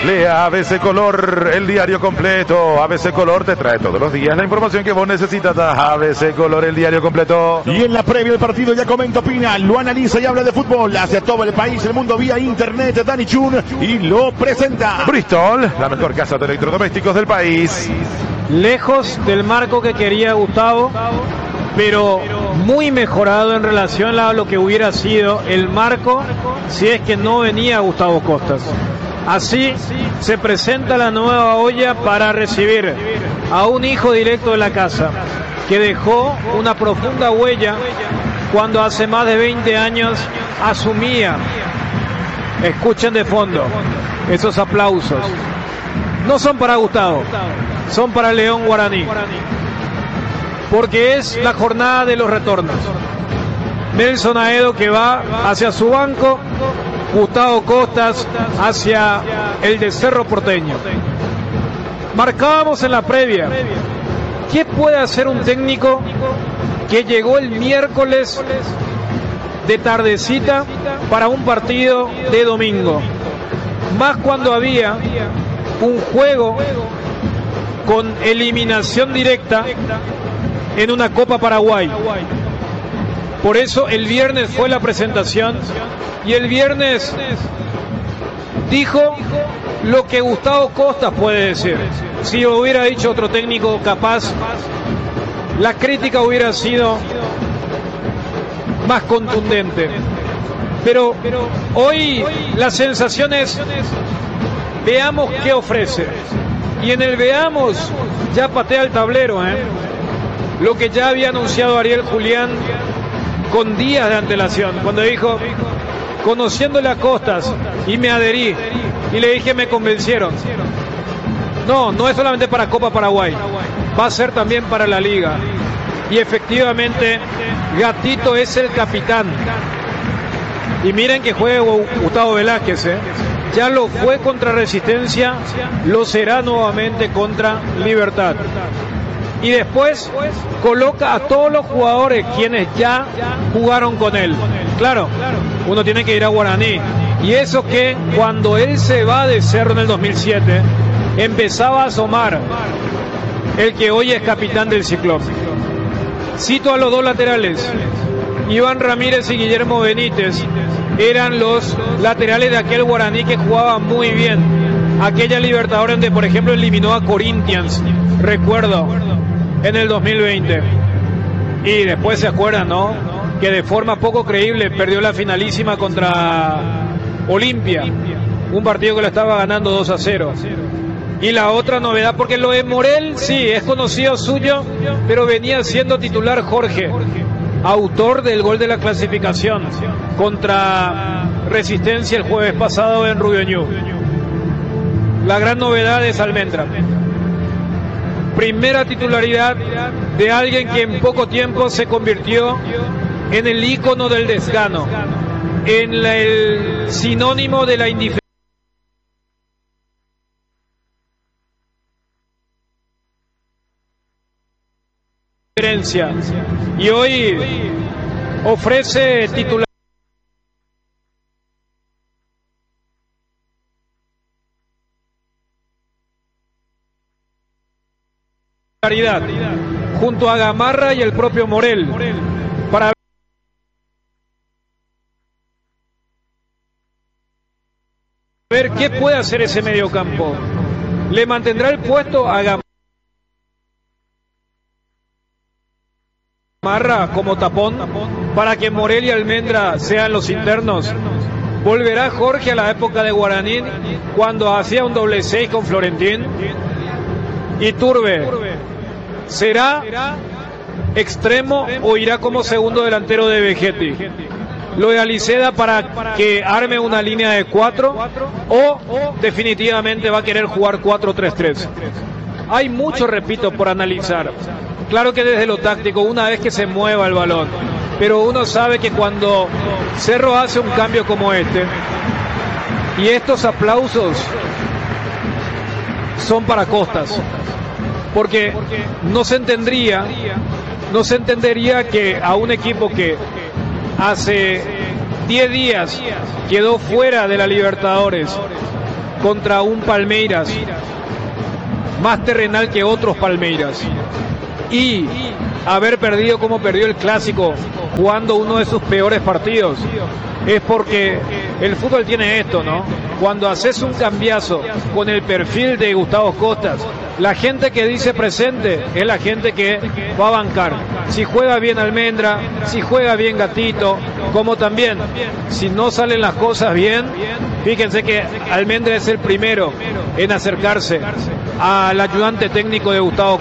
Lea ABC Color, el diario completo. ABC Color te trae todos los días la información que vos necesitas. ABC Color, el diario completo. Y en la previa del partido ya comenta, opina, lo analiza y habla de fútbol hacia todo el país, el mundo vía internet. Dani Chun y lo presenta. Bristol, la mejor casa de electrodomésticos del país. Lejos del marco que quería Gustavo, pero muy mejorado en relación a lo que hubiera sido el marco si es que no venía Gustavo Costas. Así se presenta la nueva olla para recibir a un hijo directo de la casa que dejó una profunda huella cuando hace más de 20 años asumía. Escuchen de fondo esos aplausos. No son para Gustavo, son para León Guaraní, porque es la jornada de los retornos. Nelson Aedo que va hacia su banco, Gustavo Costas hacia el de Cerro Porteño. Marcábamos en la previa, ¿qué puede hacer un técnico que llegó el miércoles de tardecita para un partido de domingo? Más cuando había un juego con eliminación directa en una Copa Paraguay. Por eso el viernes fue la presentación y el viernes dijo lo que Gustavo Costas puede decir. Si lo hubiera dicho otro técnico capaz, la crítica hubiera sido más contundente. Pero hoy la sensación es: veamos qué ofrece. Y en el veamos ya patea el tablero, lo que ya había anunciado Ariel Julián con días de antelación, cuando dijo, conociéndole a Costas, y me adherí, y le dije, me convencieron. No es solamente para Copa Paraguay, va a ser también para la Liga. Y efectivamente, Gatito es el capitán. Y miren que juega Gustavo Velázquez, ya lo fue contra Resistencia, lo será nuevamente contra Libertad. Y después coloca a todos los jugadores quienes ya jugaron con él. Claro, uno tiene que ir a Guaraní. Y eso que cuando él se va de Cerro en el 2007, empezaba a asomar el que hoy es capitán del Ciclón. Cito a los dos laterales. Iván Ramírez y Guillermo Benítez eran los laterales de aquel Guaraní que jugaba muy bien. Aquella Libertadores donde, por ejemplo, eliminó a Corinthians, recuerdo, en el 2020. Y después se acuerdan, ¿no?, que de forma poco creíble perdió la finalísima contra Olimpia, un partido que lo estaba ganando 2-0. Y la otra novedad, porque lo de Morel, sí, es conocido suyo, pero venía siendo titular Jorge, autor del gol de la clasificación contra Resistencia el jueves pasado en Rubioñú. La gran novedad es Almendra. Primera titularidad de alguien que en poco tiempo se convirtió en el ícono del desgano, en el sinónimo de la indiferencia. Y hoy ofrece titularidad junto a Gamarra y el propio Morel para ver qué puede hacer ese mediocampo. Le mantendrá el puesto a Gamarra como tapón para que Morel y Almendra sean los internos. Volverá Jorge a la época de Guaraní cuando hacía un doble 6 con Florentín. Y Turbe, ¿será extremo o irá como segundo delantero de Vegetti? Lo de Aliceda para que arme una línea de 4 o definitivamente va a querer jugar 4-3-3. Hay mucho, repito, por analizar. Claro que desde lo táctico, una vez que se mueva el balón, pero uno sabe que cuando Cerro hace un cambio como este, y estos aplausos son para Costas, porque no se entendería que a un equipo que hace 10 días quedó fuera de la Libertadores contra un Palmeiras más terrenal que otros Palmeiras y haber perdido como perdió el Clásico jugando uno de sus peores partidos, es porque el fútbol tiene esto, ¿no? Cuando haces un cambiazo con el perfil de Gustavo Costas, la gente que dice presente es la gente que va a bancar. Si juega bien Almendra, si juega bien Gatito, como también, si no salen las cosas bien, fíjense que Almendra es el primero en acercarse al ayudante técnico de Gustavo